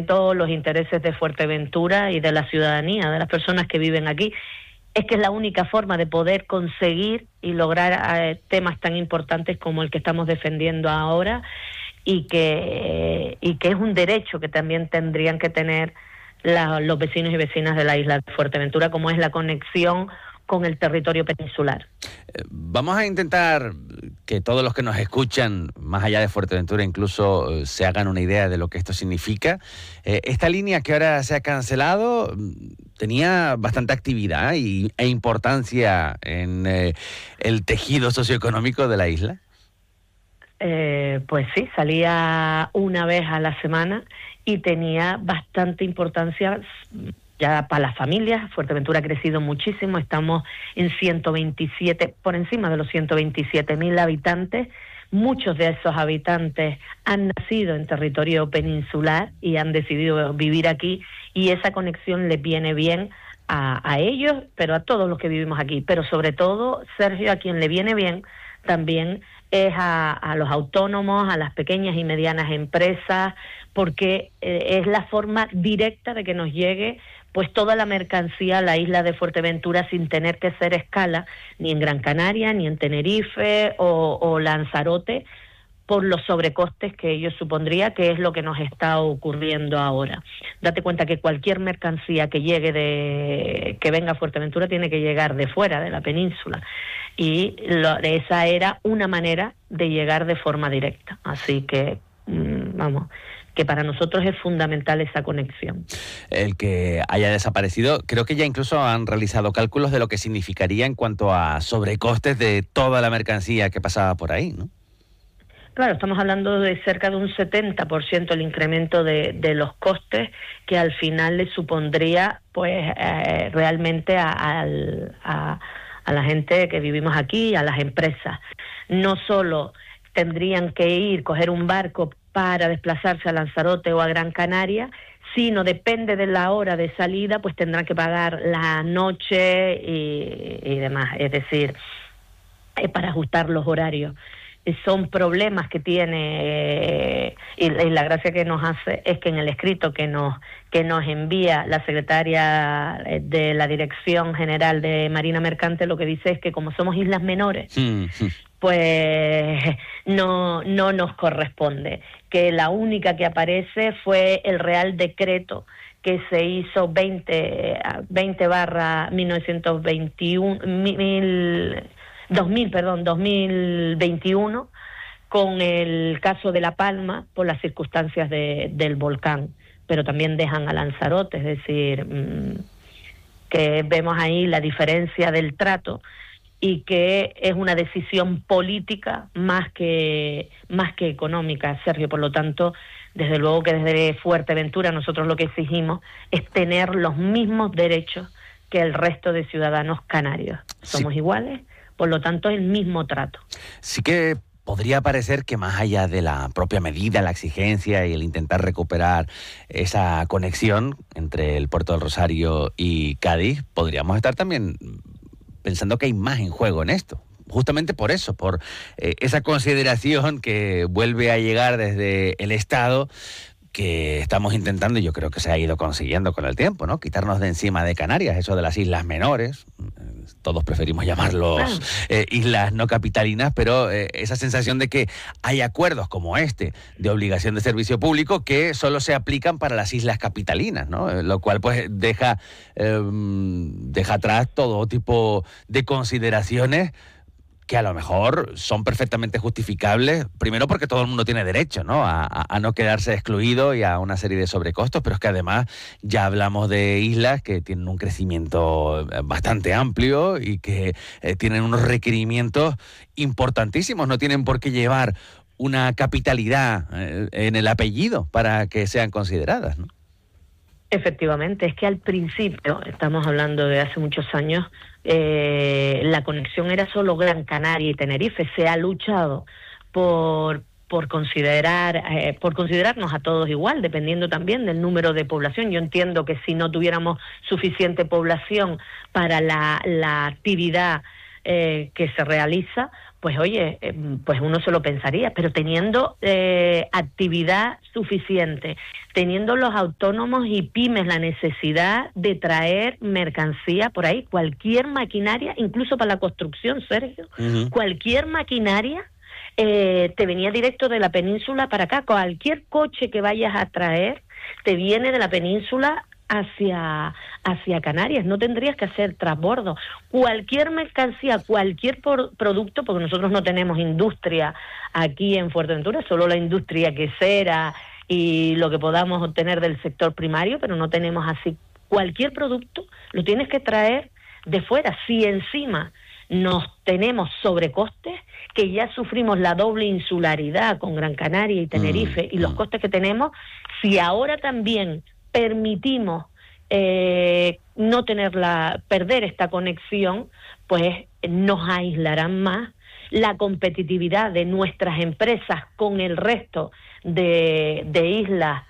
respeto los intereses de Fuerteventura y de la ciudadanía, de las personas que viven aquí. Es que es la única forma de poder conseguir y lograr temas tan importantes como el que estamos defendiendo ahora, y que es un derecho que también tendrían que tener los vecinos y vecinas de la isla de Fuerteventura, como es la conexión con el territorio peninsular. Vamos a intentar que todos los que nos escuchan, más allá de Fuerteventura, incluso se hagan una idea de lo que esto significa. Esta línea que ahora se ha cancelado tenía bastante actividad e importancia en el tejido socioeconómico de la isla. Pues sí, salía una vez a la semana y tenía bastante importancia ya para las familias. Fuerteventura ha crecido muchísimo, estamos en 127, por encima de los 127.000 habitantes. Muchos de esos habitantes han nacido en territorio peninsular y han decidido vivir aquí, y esa conexión les viene bien a ellos, pero a todos los que vivimos aquí. Pero sobre todo, Sergio, a quien le viene bien también es a los autónomos, a las pequeñas y medianas empresas, porque es la forma directa de que nos llegue pues toda la mercancía a la isla de Fuerteventura sin tener que hacer escala ni en Gran Canaria, ni en Tenerife o Lanzarote, por los sobrecostes que ello supondría, que es lo que nos está ocurriendo ahora. Date cuenta que cualquier mercancía que llegue que venga a Fuerteventura tiene que llegar de fuera, de la península, y esa era una manera de llegar de forma directa. Así que, vamos, que para nosotros es fundamental esa conexión. El que haya desaparecido, creo que ya incluso han realizado cálculos de lo que significaría en cuanto a sobrecostes de toda la mercancía que pasaba por ahí, ¿no? Claro, estamos hablando de cerca de un 70% el incremento de los costes, que al final le supondría pues realmente a la gente que vivimos aquí, a las empresas. No solo tendrían que coger un barco para desplazarse a Lanzarote o a Gran Canaria, sino depende de la hora de salida, pues tendrán que pagar la noche y demás, es decir, para ajustar los horarios. Son problemas que tiene, y la gracia que nos hace es que en el escrito que nos envía la secretaria de la Dirección General de Marina Mercante, lo que dice es que como somos islas menores, pues no nos corresponde, que la única que aparece fue el Real Decreto que se hizo 2021, con el caso de La Palma, por las circunstancias del volcán, pero también dejan a Lanzarote, es decir, que vemos ahí la diferencia del trato, y que es una decisión política más que económica, Sergio. Por lo tanto, desde luego que desde Fuerteventura nosotros lo que exigimos es tener los mismos derechos que el resto de ciudadanos canarios. Somos iguales, por lo tanto el mismo trato. Sí que podría parecer que más allá de la propia medida, la exigencia y el intentar recuperar esa conexión entre el Puerto del Rosario y Cádiz, podríamos estar también pensando que hay más en juego en esto. Justamente por eso, por esa consideración que vuelve a llegar desde el Estado, que estamos intentando, y yo creo que se ha ido consiguiendo con el tiempo, ¿no? Quitarnos de encima de Canarias, eso de las islas menores. Todos preferimos llamarlos islas no capitalinas, pero esa sensación de que hay acuerdos como este de obligación de servicio público que solo se aplican para las islas capitalinas, ¿no? Lo cual pues deja atrás todo tipo de consideraciones que a lo mejor son perfectamente justificables, primero porque todo el mundo tiene derecho, ¿no?, a no quedarse excluido y a una serie de sobrecostos, pero es que además ya hablamos de islas que tienen un crecimiento bastante amplio y que tienen unos requerimientos importantísimos, no tienen por qué llevar una capitalidad en el apellido para que sean consideradas, ¿no? Efectivamente, es que al principio, estamos hablando de hace muchos años, la conexión era solo Gran Canaria y Tenerife. Se ha luchado por considerarnos a todos igual, dependiendo también del número de población. Yo entiendo que si no tuviéramos suficiente población para la actividad que se realiza, pues oye, pues uno se lo pensaría, pero teniendo actividad suficiente, teniendo los autónomos y pymes la necesidad de traer mercancía por ahí, cualquier maquinaria, incluso para la construcción, Sergio, cualquier maquinaria te venía directo de la península para acá, cualquier coche que vayas a traer te viene de la península hacia Canarias, no tendrías que hacer transbordo. Cualquier mercancía, cualquier producto, porque nosotros no tenemos industria aquí en Fuerteventura, solo la industria quesera y lo que podamos obtener del sector primario, pero no tenemos así. Cualquier producto lo tienes que traer de fuera. Si encima nos tenemos sobrecostes, que ya sufrimos la doble insularidad con Gran Canaria y Tenerife y los costes que tenemos, si ahora también permitimos no perder esta conexión, pues nos aislarán más. La competitividad de nuestras empresas con el resto de islas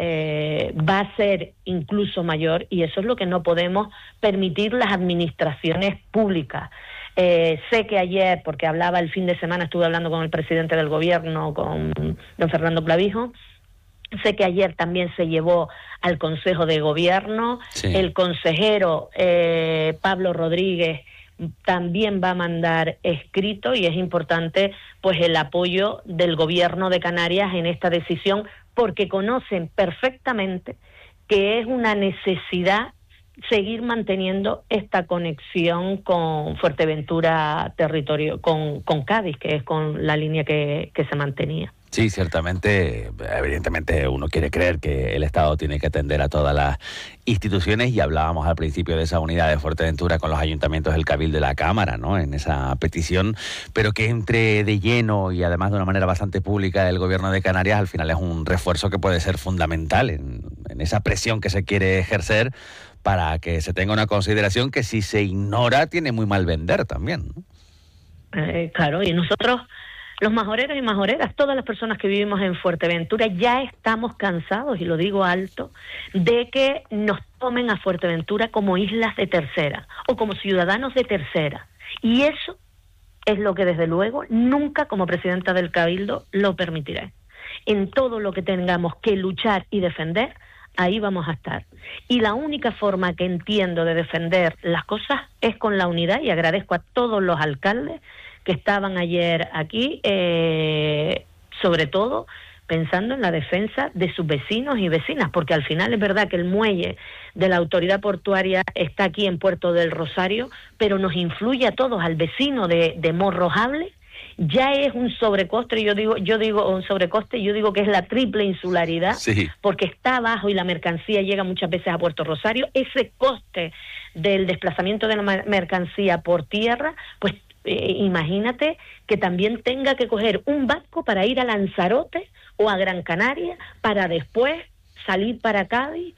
va a ser incluso mayor, y eso es lo que no podemos permitir las administraciones públicas. Sé que ayer, porque hablaba el fin de semana, estuve hablando con el presidente del gobierno, con don Fernando Clavijo. Sé que ayer también se llevó al Consejo de Gobierno, el consejero Pablo Rodríguez también va a mandar escrito, y es importante pues el apoyo del Gobierno de Canarias en esta decisión, porque conocen perfectamente que es una necesidad seguir manteniendo esta conexión con Fuerteventura territorio, con Cádiz, que es con la línea que se mantenía. Sí, ciertamente, evidentemente uno quiere creer que el Estado tiene que atender a todas las instituciones, y hablábamos al principio de esa unidad de Fuerteventura con los ayuntamientos del Cabildo de la Cámara, ¿no?, en esa petición, pero que entre de lleno y además de una manera bastante pública el Gobierno de Canarias, al final es un refuerzo que puede ser fundamental en esa presión que se quiere ejercer para que se tenga una consideración que, si se ignora, tiene muy mal vender también, ¿no? Claro, y nosotros, los majoreros y majoreras, todas las personas que vivimos en Fuerteventura, ya estamos cansados, y lo digo alto, de que nos tomen a Fuerteventura como islas de tercera o como ciudadanos de tercera. Y eso es lo que, desde luego, nunca como presidenta del Cabildo lo permitiré. En todo lo que tengamos que luchar y defender, ahí vamos a estar. Y la única forma que entiendo de defender las cosas es con la unidad, y agradezco a todos los alcaldes que estaban ayer aquí, sobre todo pensando en la defensa de sus vecinos y vecinas, porque al final es verdad que el muelle de la autoridad portuaria está aquí en Puerto del Rosario, pero nos influye a todos. Al vecino de Morrojable ya es un sobrecoste, yo digo un sobrecoste, yo digo que es la triple insularidad, porque está abajo y la mercancía llega muchas veces a Puerto Rosario. Ese coste del desplazamiento de la mercancía por tierra, pues imagínate que también tenga que coger un barco para ir a Lanzarote o a Gran Canaria para después salir para Cádiz.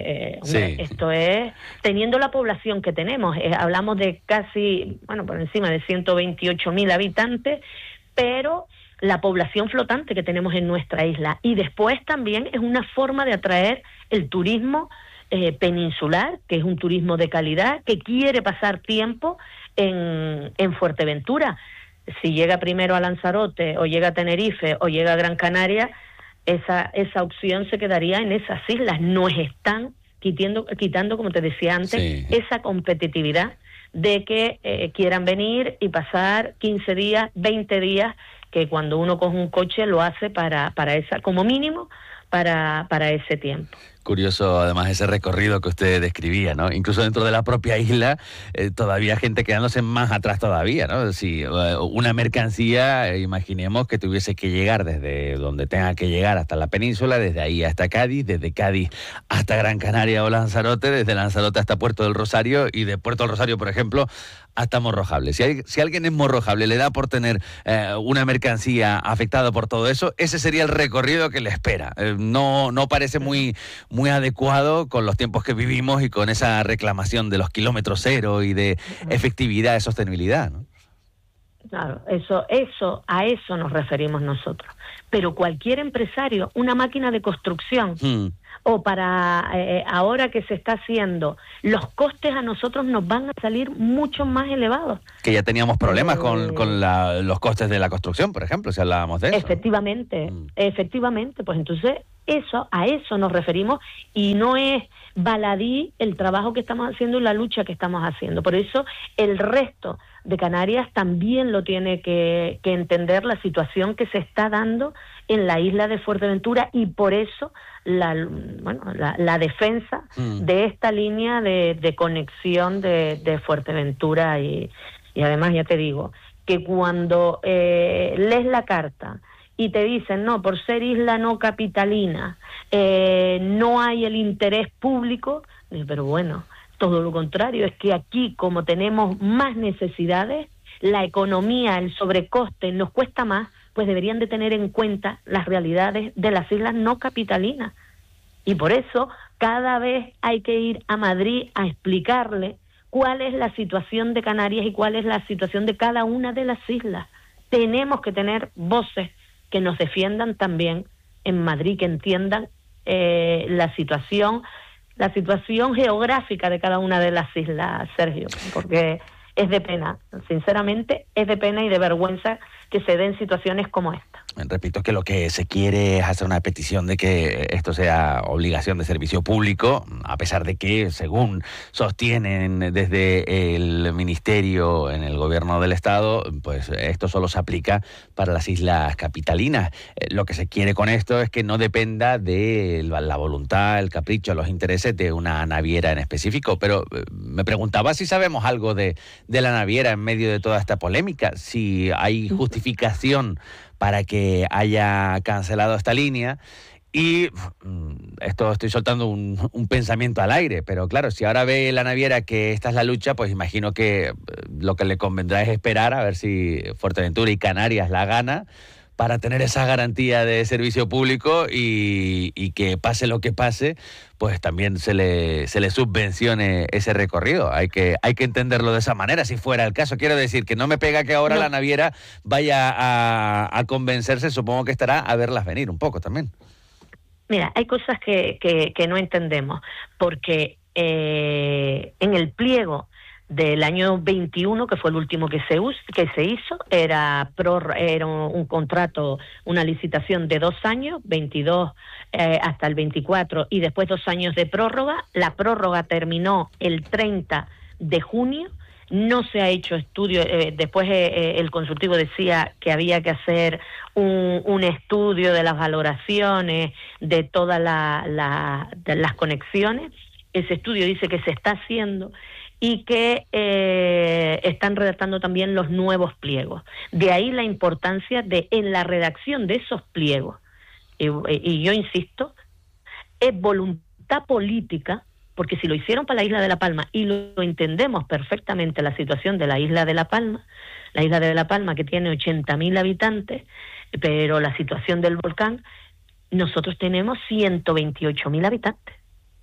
Esto es, teniendo la población que tenemos, hablamos de casi, por encima de 128.000 habitantes, pero la población flotante que tenemos en nuestra isla. Y después también es una forma de atraer el turismo peninsular, que es un turismo de calidad, que quiere pasar tiempo en Fuerteventura. Si llega primero a Lanzarote, o llega a Tenerife, o llega a Gran Canaria, esa opción se quedaría en esas islas. Nos están quitando, como te decía antes, esa competitividad de que quieran venir y pasar 15 días, 20 días, que cuando uno coge un coche lo hace para como mínimo, para ese tiempo. Curioso, además, ese recorrido que usted describía, ¿no? Incluso dentro de la propia isla, todavía gente quedándose más atrás todavía, ¿no? Si una mercancía, imaginemos que tuviese que llegar desde donde tenga que llegar hasta la península, desde ahí hasta Cádiz, desde Cádiz hasta Gran Canaria o Lanzarote, desde Lanzarote hasta Puerto del Rosario, y de Puerto del Rosario, por ejemplo, hasta Morrojable. Si alguien es Morrojable, le da por tener una mercancía afectada por todo eso, ese sería el recorrido que le espera. No parece muy adecuado con los tiempos que vivimos y con esa reclamación de los kilómetros cero y de efectividad y sostenibilidad, ¿no? Claro, a eso nos referimos nosotros. Pero cualquier empresario, una máquina de construcción, o para ahora que se está haciendo, los costes a nosotros nos van a salir mucho más elevados. Que ya teníamos problemas con los costes de la construcción, por ejemplo, si hablábamos de eso. Efectivamente, pues entonces a eso nos referimos, y no es baladí el trabajo que estamos haciendo y la lucha que estamos haciendo. Por eso el resto de Canarias también lo tiene que entender, la situación que se está dando en la isla de Fuerteventura, y por eso la defensa de esta línea de conexión de Fuerteventura, y además ya te digo que cuando lees la carta y te dicen, no, por ser isla no capitalina, no hay el interés público, pero bueno, todo lo contrario, es que aquí, como tenemos más necesidades, la economía, el sobrecoste nos cuesta más, pues deberían de tener en cuenta las realidades de las islas no capitalinas. Y por eso cada vez hay que ir a Madrid a explicarle cuál es la situación de Canarias y cuál es la situación de cada una de las islas. Tenemos que tener voces que nos defiendan también en Madrid, que entiendan la situación geográfica de cada una de las islas, Sergio, porque es de pena, sinceramente es de pena y de vergüenza que se den situaciones como esta. Repito que lo que se quiere es hacer una petición de que esto sea obligación de servicio público, a pesar de que, según sostienen desde el Ministerio en el Gobierno del Estado, pues esto solo se aplica para las islas capitalinas. Lo que se quiere con esto es que no dependa de la voluntad, el capricho, los intereses de una naviera en específico. Pero me preguntaba si sabemos algo de la naviera en medio de toda esta polémica, si hay justificación para que haya cancelado esta línea. Y esto estoy soltando un pensamiento al aire, pero claro, si ahora ve la naviera que esta es la lucha, pues imagino que lo que le convendrá es esperar a ver si Fuerteventura y Canarias la gana, para tener esa garantía de servicio público y que pase lo que pase, pues también se le subvencione ese recorrido. Hay que entenderlo de esa manera, si fuera el caso. Quiero decir que no me pega que ahora la naviera vaya a convencerse, supongo que estará a verlas venir un poco también. Mira, hay cosas que no entendemos, porque en el pliego del año 21, que fue el último que se hizo, era un contrato, una licitación de 2 años, 22 hasta el 24, y después 2 años de prórroga. La prórroga terminó el 30 de junio, no se ha hecho estudio, después el consultivo decía que había que hacer un estudio de las valoraciones de todas de las conexiones. Ese estudio dice que se está haciendo y que están redactando también los nuevos pliegos. De ahí la importancia de, en la redacción de esos pliegos, y yo insisto, es voluntad política, porque si lo hicieron para la isla de La Palma, y lo entendemos perfectamente la situación de la isla de La Palma que tiene 80.000 habitantes, pero la situación del volcán, nosotros tenemos 128.000 habitantes.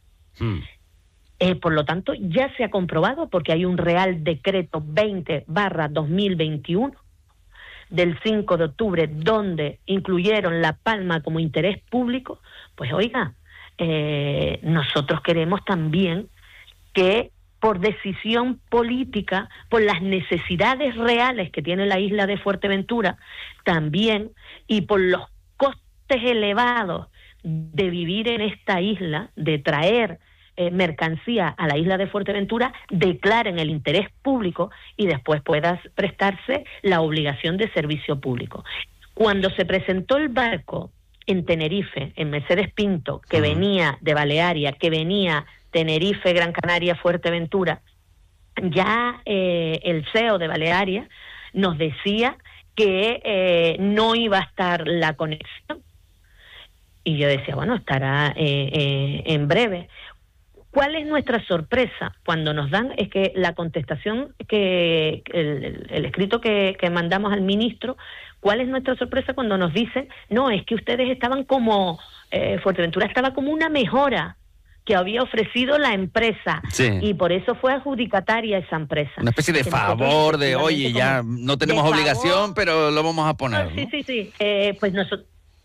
Por lo tanto, ya se ha comprobado, porque hay un Real Decreto 20/2021 del 5 de octubre, donde incluyeron La Palma como interés público. Pues oiga, nosotros queremos también que, por decisión política, por las necesidades reales que tiene la isla de Fuerteventura también, y por los costes elevados de vivir en esta isla, de traer mercancía a la isla de Fuerteventura, declaren el interés público y después pueda prestarse la obligación de servicio público. Cuando se presentó el barco en Tenerife, en Mercedes Pinto, que venía de Balearia, que venía Tenerife, Gran Canaria, Fuerteventura, ya el CEO de Balearia nos decía que no iba a estar la conexión. Y yo decía, bueno, estará en breve. ¿Cuál es nuestra sorpresa cuando nos dan? Es que la contestación, que el escrito que mandamos al ministro, ¿cuál es nuestra sorpresa cuando nos dicen, no, es que ustedes estaban como, Fuerteventura estaba como una mejora que había ofrecido la empresa, sí, y por eso fue adjudicataria esa empresa? Una especie de favor, oye, ya no tenemos obligación, pero lo vamos a poner, ¿no? Sí. Pues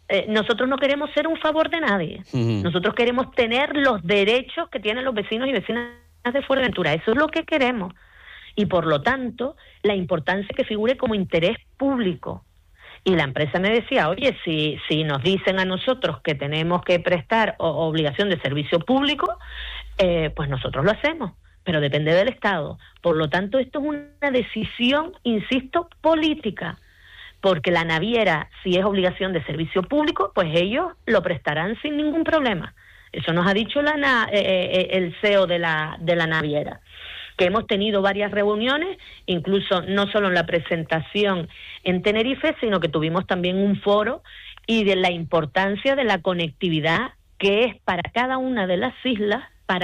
nosotros no queremos ser un favor de nadie. Nosotros queremos tener los derechos que tienen los vecinos y vecinas de Fuerteventura. Eso es lo que queremos. Y por lo tanto, la importancia que figure como interés público. Y la empresa me decía, oye, si nos dicen a nosotros que tenemos que prestar obligación de servicio público, pues nosotros lo hacemos, pero depende del Estado. Por lo tanto, esto es una decisión, insisto, política, porque la naviera, si es obligación de servicio público, pues ellos lo prestarán sin ningún problema. Eso nos ha dicho el CEO de la naviera, que hemos tenido varias reuniones, incluso no solo en la presentación en Tenerife, sino que tuvimos también un foro y de la importancia de la conectividad que es para cada una de las islas,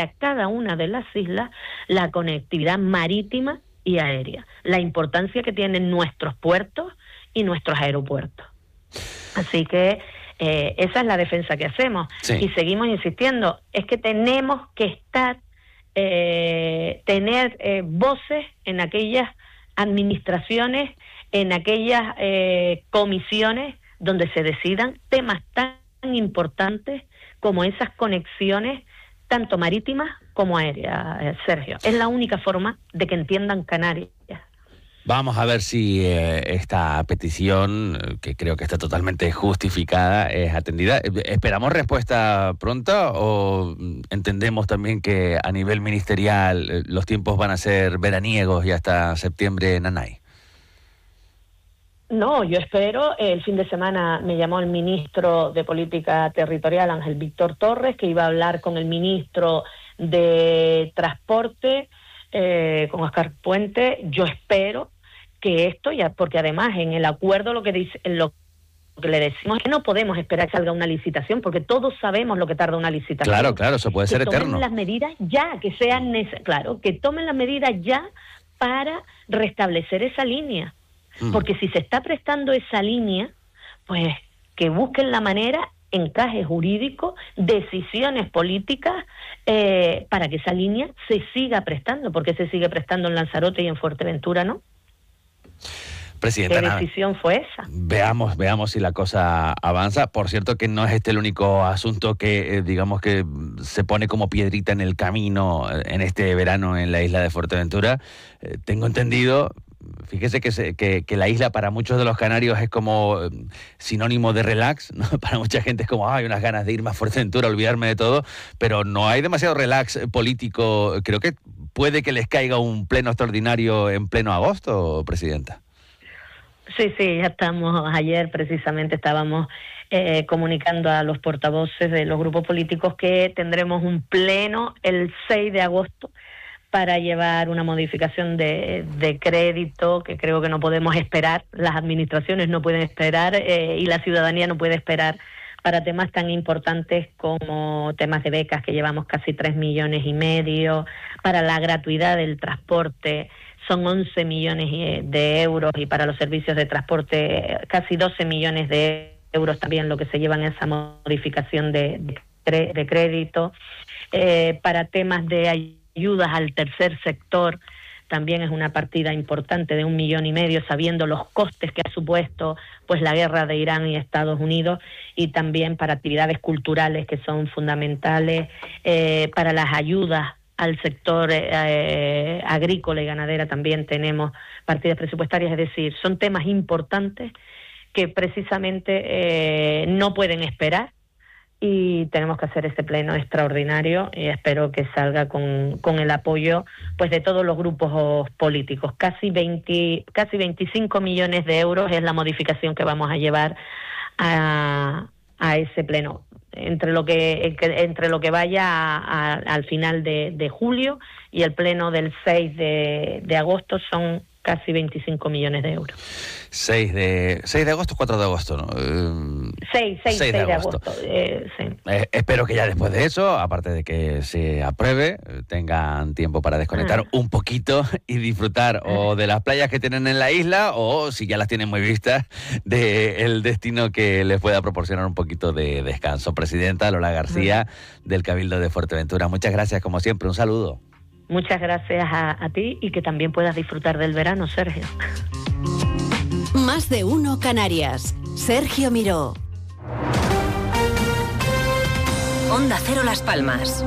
la conectividad marítima y aérea, la importancia que tienen nuestros puertos y nuestros aeropuertos. Así que esa es la defensa que hacemos. Sí. Y seguimos insistiendo, es que tenemos que tener voces en aquellas administraciones, en aquellas comisiones donde se decidan temas tan importantes como esas conexiones tanto marítimas como aéreas, Sergio. Es la única forma de que entiendan Canarias. Vamos a ver si esta petición, que creo que está totalmente justificada, es atendida. ¿Esperamos respuesta pronta o entendemos también que a nivel ministerial los tiempos van a ser veraniegos y hasta septiembre nanay? No, yo espero. El fin de semana me llamó el ministro de Política Territorial, Ángel Víctor Torres, que iba a hablar con el ministro de Transporte, con Óscar Puente. Yo espero que esto ya, porque además en el acuerdo lo que le decimos es que no podemos esperar que salga una licitación, porque todos sabemos lo que tarda una licitación. Claro, eso puede ser eterno. Que tomen las medidas ya, que sean que tomen las medidas ya para restablecer esa línea. Porque si se está prestando esa línea, pues que busquen la manera, encaje jurídico, decisiones políticas, para que esa línea se siga prestando, porque se sigue prestando en Lanzarote y en Fuerteventura, ¿no? Presidenta, ¿qué decisión fue esa? Veamos si la cosa avanza. Por cierto que no es este el único asunto que, digamos que se pone como piedrita en el camino en este verano en la isla de Fuerteventura. Tengo entendido, fíjese que la isla para muchos de los canarios es como sinónimo de relax, ¿no? Para mucha gente es como, hay unas ganas de irme a Fuerteventura, olvidarme de todo, pero no hay demasiado relax político. Creo que puede que les caiga un pleno extraordinario en pleno agosto, Presidenta. Sí, ya estamos. Ayer precisamente estábamos comunicando a los portavoces de los grupos políticos que tendremos un pleno el 6 de agosto para llevar una modificación de crédito, que creo que no podemos esperar, las administraciones no pueden esperar y la ciudadanía no puede esperar para temas tan importantes como temas de becas, que llevamos casi 3,5 millones, para la gratuidad del transporte son 11 millones de euros y para los servicios de transporte casi 12 millones de euros también lo que se llevan esa modificación de crédito. Para temas de ayudas al tercer sector también es una partida importante de 1,5 millones, sabiendo los costes que ha supuesto pues la guerra de Irán y Estados Unidos, y también para actividades culturales que son fundamentales, para las ayudas al sector agrícola y ganadera también tenemos partidas presupuestarias. Es decir, son temas importantes que precisamente no pueden esperar, y tenemos que hacer este pleno extraordinario y espero que salga con el apoyo pues de todos los grupos políticos. Casi 25 millones de euros es la modificación que vamos a llevar a ese pleno. Entre lo que vaya al final de julio y el pleno del 6 de agosto son casi 25 millones de euros. 6 de agosto, 4 de agosto, ¿no? 6 de agosto. Sí. Espero que ya después de eso, aparte de que se apruebe, tengan tiempo para desconectar un poquito y disfrutar o de las playas que tienen en la isla, o si ya las tienen muy vistas, del destino que les pueda proporcionar un poquito de descanso. Presidenta Lola García, del Cabildo de Fuerteventura, muchas gracias, como siempre, un saludo. Muchas gracias a ti, y que también puedas disfrutar del verano, Sergio. Más de uno Canarias. Sergio Miró. Onda Cero Las Palmas.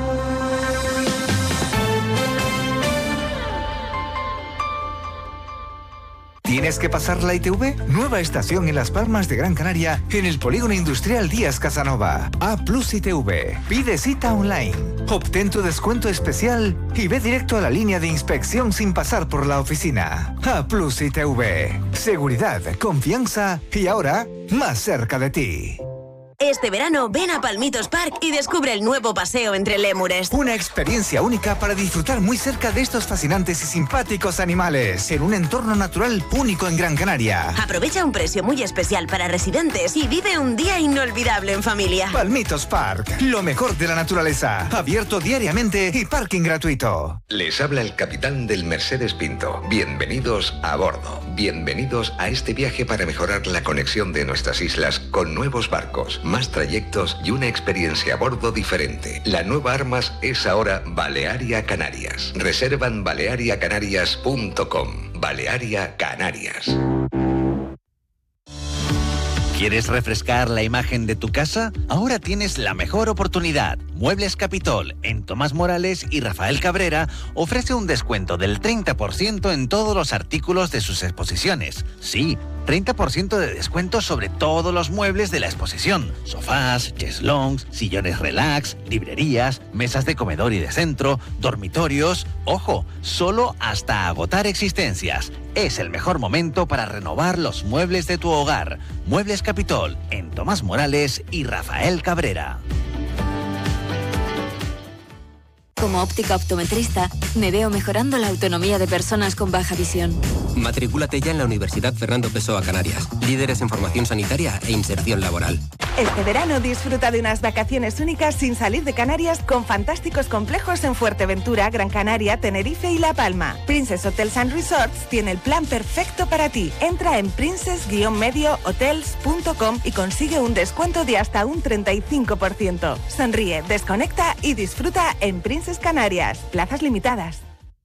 ¿Tienes que pasar la ITV? Nueva estación en Las Palmas de Gran Canaria, en el Polígono Industrial Díaz Casanova. A+ ITV. Pide cita online. Obtén tu descuento especial y ve directo a la línea de inspección sin pasar por la oficina. A+ ITV. Seguridad, confianza y ahora, más cerca de ti. Este verano ven a Palmitos Park y descubre el nuevo paseo entre lémures. Una experiencia única para disfrutar muy cerca de estos fascinantes y simpáticos animales, en un entorno natural único en Gran Canaria. Aprovecha un precio muy especial para residentes y vive un día inolvidable en familia. Palmitos Park, lo mejor de la naturaleza, abierto diariamente y parking gratuito. Les habla el capitán del Mercedes Pinto. Bienvenidos a bordo. Bienvenidos a este viaje para mejorar la conexión de nuestras islas con nuevos barcos, más trayectos y una experiencia a bordo diferente. La nueva Armas es ahora Balearia Canarias. Reserva en baleariacanarias.com. Balearia Canarias. ¿Quieres refrescar la imagen de tu casa? Ahora tienes la mejor oportunidad. Muebles Capitol, en Tomás Morales y Rafael Cabrera, ofrece un descuento del 30% en todos los artículos de sus exposiciones. Sí, 30% de descuento sobre todos los muebles de la exposición. Sofás, cheslongs, sillones relax, librerías, mesas de comedor y de centro, dormitorios. ¡Ojo! Solo hasta agotar existencias. Es el mejor momento para renovar los muebles de tu hogar. Muebles Capitol, en Tomás Morales y Rafael Cabrera. Como óptica optometrista, me veo mejorando la autonomía de personas con baja visión. Matrículate ya en la Universidad Fernando Pessoa Canarias, líderes en formación sanitaria e inserción laboral. Este verano disfruta de unas vacaciones únicas sin salir de Canarias con fantásticos complejos en Fuerteventura, Gran Canaria, Tenerife y La Palma. Princess Hotels and Resorts tiene el plan perfecto para ti. Entra en princess-mediohotels.com y consigue un descuento de hasta un 35%. Sonríe, desconecta y disfruta en Princess Canarias. Plazas limitadas.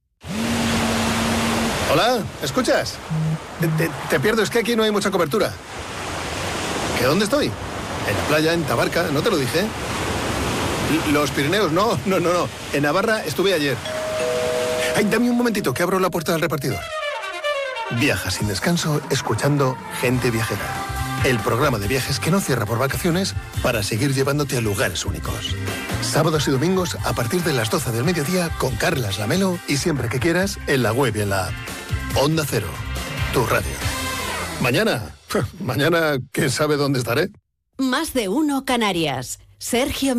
Hola, ¿escuchas? Te pierdo, es que aquí no hay mucha cobertura. ¿Que dónde estoy? En la playa, en Tabarca, ¿no te lo dije? Los Pirineos, no. En Navarra estuve ayer. Ay, dame un momentito, que abro la puerta del repartidor. Viaja sin descanso, escuchando Gente Viajera. El programa de viajes que no cierra por vacaciones para seguir llevándote a lugares únicos. Sábados y domingos a partir de las 12 del mediodía con Carlas Lamelo y siempre que quieras en la web y en la app. Onda Cero, tu radio. Mañana, quién sabe dónde estaré. Más de uno Canarias. Sergio